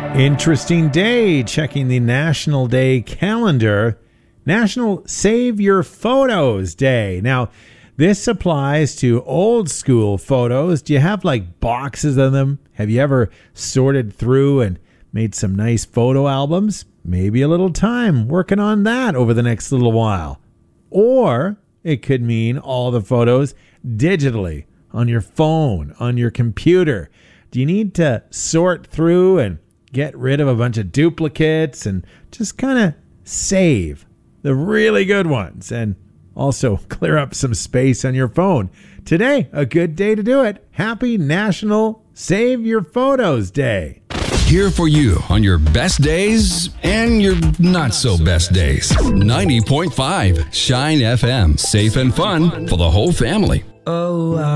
Interesting day. Checking the National Day calendar. National Save Your Photos Day. Now, this applies to old school photos. Do you have like boxes of them? Have you ever sorted through and made some nice photo albums? Maybe a little time working on that over the next little while. Or it could mean all the photos digitally on your phone, on your computer. Do you need to sort through and get rid of a bunch of duplicates and just kind of save the really good ones and also clear up some space on your phone? Today, a good day to do it. Happy National Save Your Photos Day. Here for you on your best days and your not so best days. 90.5 Shine FM. Safe and fun for the whole family. Oh,